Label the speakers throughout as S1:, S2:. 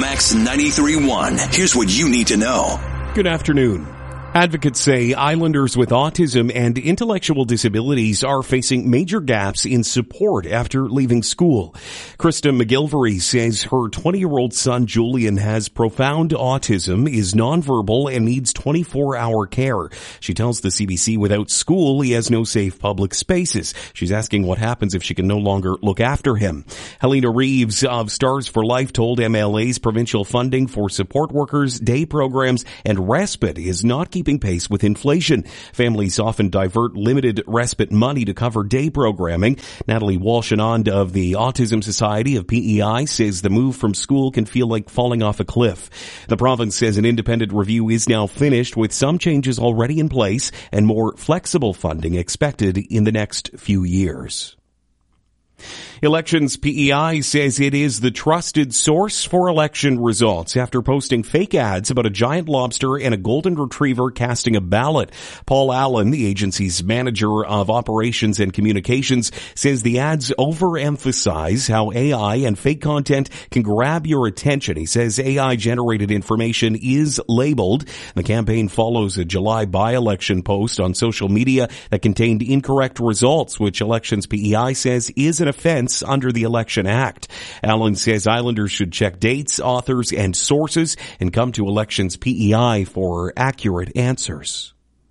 S1: Max 93.1. Here's what you need to know.
S2: Good afternoon. Advocates say islanders with autism and intellectual disabilities are facing major gaps in support after leaving school. Krista McGilvery says her 20-year-old son Julian has profound autism, is nonverbal, and needs 24-hour care. She tells the CBC without school, he has no safe public spaces. She's asking what happens if she can no longer look after him. Helena Reeves of Stars for Life told MLA's provincial funding for support workers, day programs, and respite is not keeping pace with inflation. Families often divert limited respite money to cover day programming. Natalie Walsh-Anand of the Autism Society of PEI says the move from school can feel like falling off a cliff. The province says an independent review is now finished with some changes already in place and more flexible funding expected in the next few years. Elections PEI says it is the trusted source for election results after posting fake ads about a giant lobster and a golden retriever casting a ballot. Paul Allen, the agency's manager of operations and communications, says the ads overemphasize how AI and fake content can grab your attention. He says AI-generated information is labeled. The campaign follows a July by-election post on social media that contained incorrect results, which Elections PEI says is an offense under the Election Act. Allen says Islanders should check dates, authors, and sources and come to Elections PEI for accurate answers.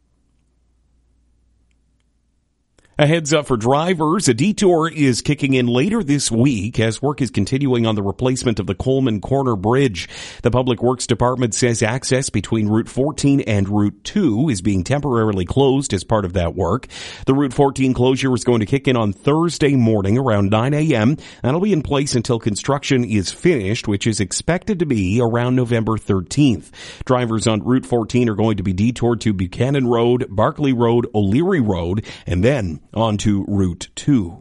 S2: A heads up for drivers, a detour is kicking in later this week as work is continuing on the replacement of the Coleman Corner Bridge. The Public Works Department says access between Route 14 and Route 2 is being temporarily closed as part of that work. The Route 14 closure is going to kick in on Thursday morning around 9 a.m. That'll be in place until construction is finished, which is expected to be around November 13th. Drivers on Route 14 are going to be detoured to Buchanan Road, Barclay Road, O'Leary Road, and then onto Route 2.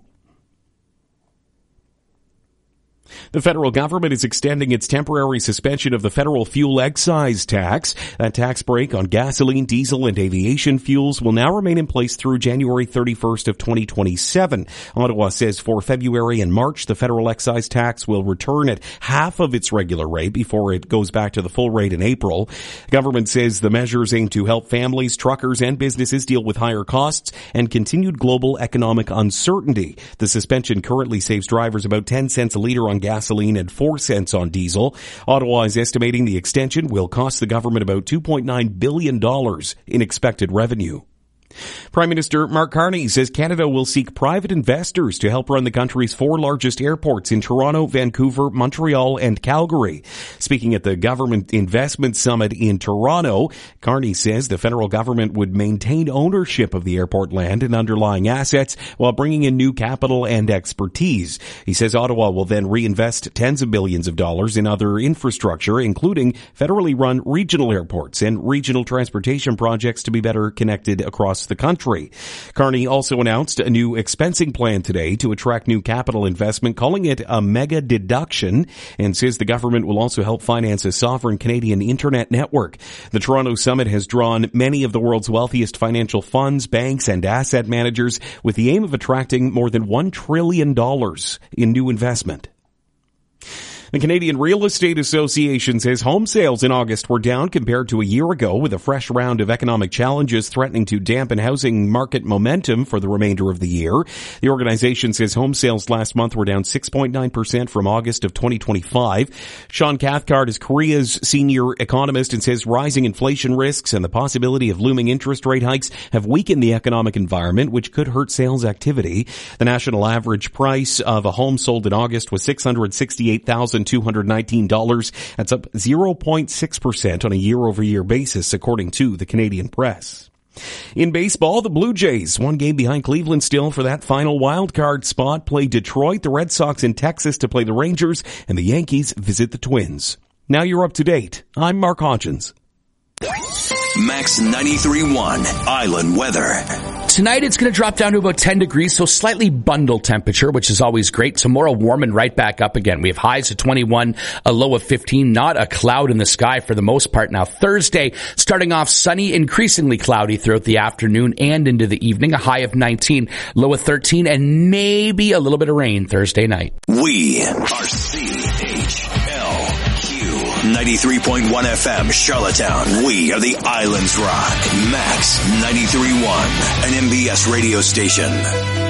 S2: The federal government is extending its temporary suspension of the federal fuel excise tax. That tax break on gasoline, diesel, and aviation fuels will now remain in place through January 31st of 2027. Ottawa says for February and March, the federal excise tax will return at half of its regular rate before it goes back to the full rate in April. The government says the measures aim to help families, truckers, and businesses deal with higher costs and continued global economic uncertainty. The suspension currently saves drivers about 10 cents a liter on gasoline and 4 cents on diesel. Ottawa is estimating the extension will cost the government about $2.9 billion in expected revenue. Prime Minister Mark Carney says Canada will seek private investors to help run the country's 4 largest airports in Toronto, Vancouver, Montreal, and Calgary. Speaking at the Government Investment Summit in Toronto, Carney says the federal government would maintain ownership of the airport land and underlying assets while bringing in new capital and expertise. He says Ottawa will then reinvest tens of billions of dollars in other infrastructure, including federally run regional airports and regional transportation projects to be better connected across the country. Carney also announced a new expensing plan today to attract new capital investment, calling it a mega deduction, and says the government will also help finance a sovereign Canadian internet network. The Toronto Summit has drawn many of the world's wealthiest financial funds, banks, and asset managers with the aim of attracting more than $1 trillion in new investment. The Canadian Real Estate Association says home sales in August were down compared to a year ago, with a fresh round of economic challenges threatening to dampen housing market momentum for the remainder of the year. The organization says home sales last month were down 6.9% from August of 2025. Sean Cathcart is Korea's senior economist and says rising inflation risks and the possibility of looming interest rate hikes have weakened the economic environment, which could hurt sales activity. The national average price of a home sold in August was $668,219. That's up 0.6% on a year-over-year basis, according to the Canadian Press. In baseball, the Blue Jays, one game behind Cleveland still for that final wild card spot, play Detroit, the Red Sox in Texas to play the Rangers, and the Yankees visit the Twins. Now you're up to date. I'm Mark Hodgins.
S1: Max 93.1 Island Weather.
S3: Tonight it's going to drop down to about 10 degrees, so slightly bundled temperature, which is always great. Tomorrow warming right back up again. We have highs of 21, a low of 15, not a cloud in the sky for the most part. Now Thursday, starting off sunny, increasingly cloudy throughout the afternoon and into the evening, a high of 19, low of 13, and maybe a little bit of rain Thursday night.
S1: We are CHLQ. 93.1 FM, Charlottetown. We are the Islands Rock. Max 93.1, an MBS radio station.